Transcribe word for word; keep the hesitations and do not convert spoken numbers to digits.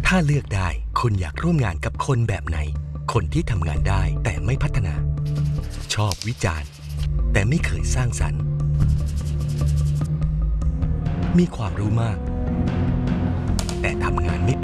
ถ้าเลือกได้คุณอยากร่วมงานกับคนแบบไหนคนที่ทำงานได้แต่ไม่พัฒนาชอบวิจารณ์แต่ไม่เคยสร้างสรรค์มีความรู้มากแต่ทำงานไม่